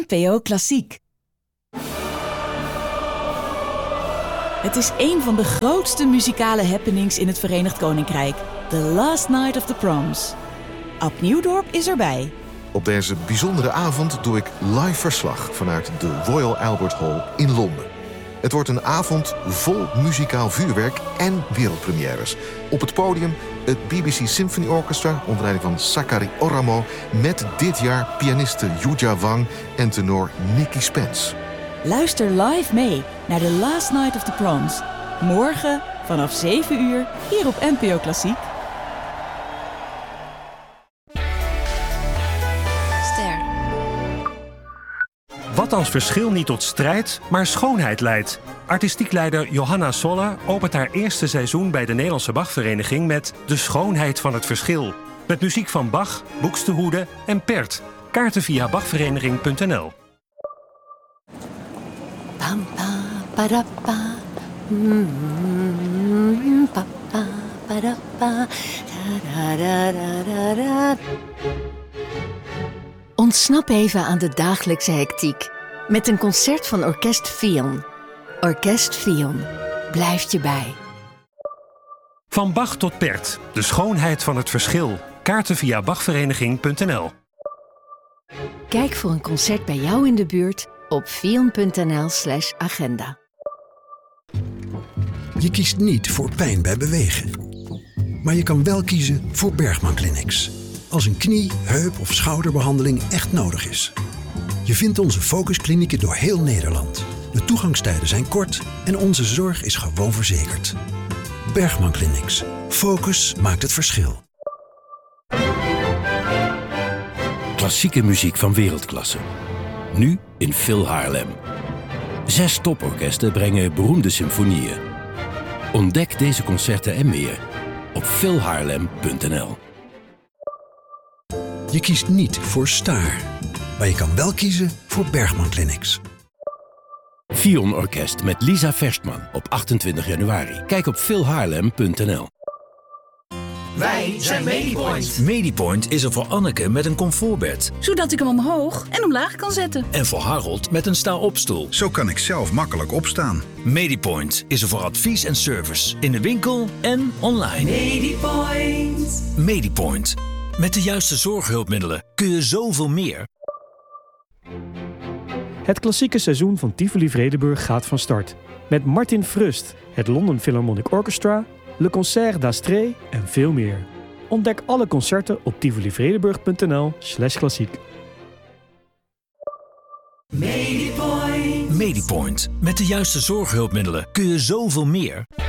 NPO Klassiek. Het is een van de grootste muzikale happenings in het Verenigd Koninkrijk. The Last Night of the Proms. Ab Nieuwdorp is erbij. Op deze bijzondere avond doe ik live verslag vanuit de Royal Albert Hall in Londen. Het wordt een avond vol muzikaal vuurwerk en wereldpremières. Op het podium het BBC Symphony Orchestra onder leiding van Sakari Oramo, met dit jaar pianiste Yuja Wang en tenor Nicky Spence. Luister live mee naar The Last Night of the Proms. Morgen vanaf 7 uur hier op NPO Klassiek. Wat als verschil niet tot strijd, maar schoonheid leidt? Artistiek leider Johanna Sola opent haar eerste seizoen bij de Nederlandse Bachvereniging met De Schoonheid van het Verschil. Met muziek van Bach, Buxtehude en Pärt. Kaarten via bachvereniging.nl. Ontsnap even aan de dagelijkse hectiek met een concert van Orkest Fion. Orkest Fion blijft je bij. Van Bach tot Pärt. De schoonheid van het verschil. Kaarten via bachvereniging.nl. Kijk voor een concert bij jou in de buurt op fion.nl/agenda. Je kiest niet voor pijn bij bewegen. Maar je kan wel kiezen voor Bergman Clinics. Als een knie-, heup- of schouderbehandeling echt nodig is. Je vindt onze focusklinieken door heel Nederland. De toegangstijden zijn kort en onze zorg is gewoon verzekerd. Bergman Clinics. Focus maakt het verschil. Klassieke muziek van wereldklasse. Nu in Phil Haarlem. 6 toporkesten brengen beroemde symfonieën. Ontdek deze concerten en meer op philhaarlem.nl. Je kiest niet voor Staar. Maar je kan wel kiezen voor Bergman Clinics. Fion Orkest met Lisa Verstman op 28 januari. Kijk op philhaarlem.nl. Wij zijn Medipoint. Medipoint is er voor Anneke met een comfortbed. Zodat ik hem omhoog en omlaag kan zetten. En voor Harold met een sta-opstoel. Zo kan ik zelf makkelijk opstaan. Medipoint is er voor advies en service. In de winkel en online. Medipoint. Medipoint. Met de juiste zorghulpmiddelen kun je zoveel meer. Het klassieke seizoen van Tivoli Vredenburg gaat van start. Met Martin Frust, het London Philharmonic Orchestra, Le Concert d'Astrée en veel meer. Ontdek alle concerten op tivolivredenburg.nl/klassiek. Medipoint. Met de juiste zorghulpmiddelen kun je zoveel meer.